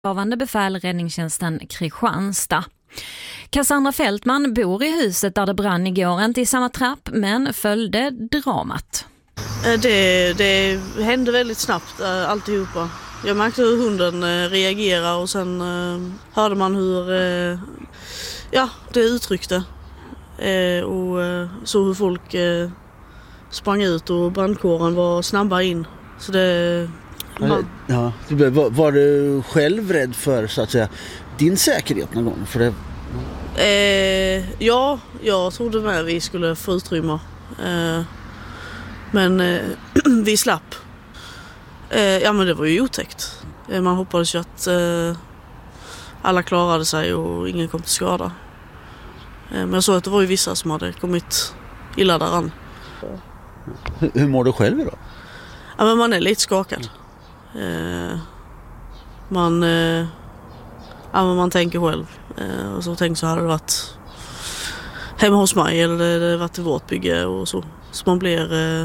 Avande befäl räddningstjänsten Kristianstad. Cassandra Fältman bor i huset där det brann igår, inte i samma trapp, men följde dramat. Det hände väldigt snabbt alltihopa. Jag märkte hur hunden reagerar och sen hörde man hur det uttryckte och så hur folk sprang ut och brandkåren var snabba in. Så det... Var du själv rädd för, så att säga, din säkerhet någon gång? För det... Ja, jag trodde med att vi skulle få utrymme. Men vi slapp. Men det var ju otäckt. Man hoppades ju att alla klarade sig och ingen kom till skada. Men jag såg att det var ju vissa som hade kommit illa däran. Hur mår du själv då? Ja, men man är lite skakad. Man tänker själv. Och så tänker så hade det varit hemma hos mig eller det varit i vårt bygge och så. Så man blir...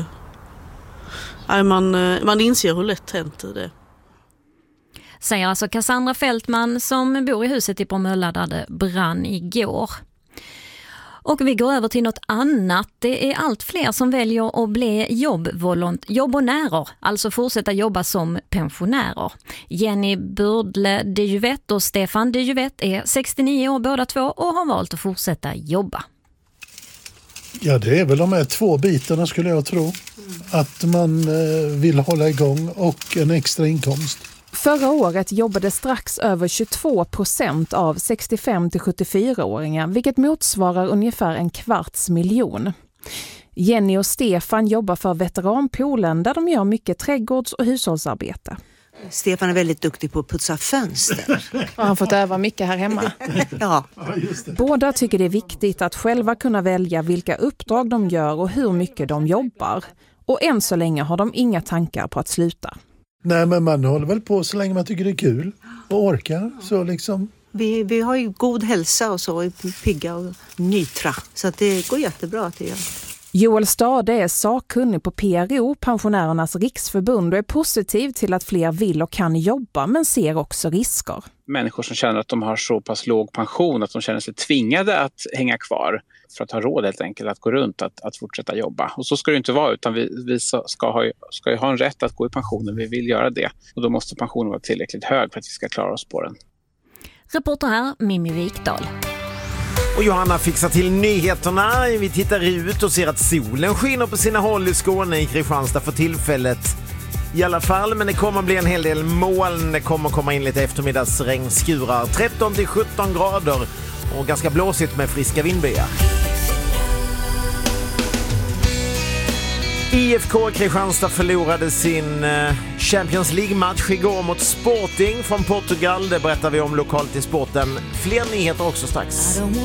Man inser hur lätt hänt det är. Säger alltså Cassandra Fältman som bor i huset i Bromölla där det brann igår. Och vi går över till något annat. Det är allt fler som väljer att bli jobbonärer, alltså fortsätta jobba som pensionärer. Jenny Burdle de Juvet och Stefan de Juvet är 69 år båda två och har valt att fortsätta jobba. Ja, det är väl de här två bitarna skulle jag tro. Att man vill hålla igång och en extra inkomst. Förra året jobbade strax över 22% av 65-74-åringar, vilket motsvarar ungefär 250 000. Jenny och Stefan jobbar för Veteranpoolen där de gör mycket trädgårds- och hushållsarbete. Stefan är väldigt duktig på att putsa fönster. Och han fått öva mycket här hemma. Ja. Båda tycker det är viktigt att själva kunna välja vilka uppdrag de gör och hur mycket de jobbar. Och än så länge har de inga tankar på att sluta. Nej, men man håller väl på så länge man tycker det är kul och orkar. Så liksom. Vi har ju god hälsa och så, pigga och nytra. Så att det går jättebra att det gör. Joel Stade är sakkunnig på PRO, Pensionärernas riksförbund, och är positiv till att fler vill och kan jobba, men ser också risker. Människor som känner att de har så pass låg pension att de känner sig tvingade att hänga kvar för att ha råd helt enkelt att gå runt, att fortsätta jobba. Och så ska det inte vara, utan vi ska ju ha en rätt att gå i pensionen, vi vill göra det. Och då måste pensionen vara tillräckligt hög för att vi ska klara oss på den. Reporter här, Mimmi Wikdahl. Och Johanna fixar till nyheterna. Vi tittar ut och ser att solen skiner på sina håll i Skåne, i Kristianstad för tillfället. I alla fall, men det kommer bli en hel del moln. Det kommer komma in lite eftermiddagsregnskurar. 13-17 grader och ganska blåsigt med friska vindbyar. IFK Kristianstad förlorade sin Champions League-match igår mot Sporting från Portugal. Det berättar vi om lokalt i sporten. Fler nyheter också strax.